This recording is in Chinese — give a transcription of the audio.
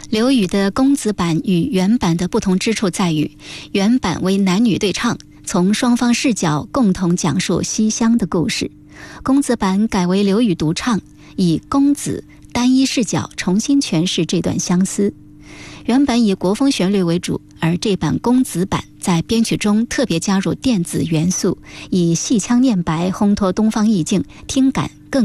刘宇的公子版与原版的不同之处在于，原版为男女对唱，从双方视角共同讲述西厢的故事；公子版改为刘宇独唱，以公子单一视角重新诠释这段相思。原版以国风旋律为主，而这版公子版在编曲中特别加入电子元素，以戏腔念白烘托东方意境，听感更